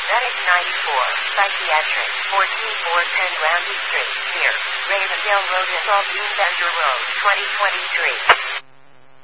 Medic 94, Psychiatric, 14410 Ramsey Street, near Ravendale Road, Bender Road, 2023.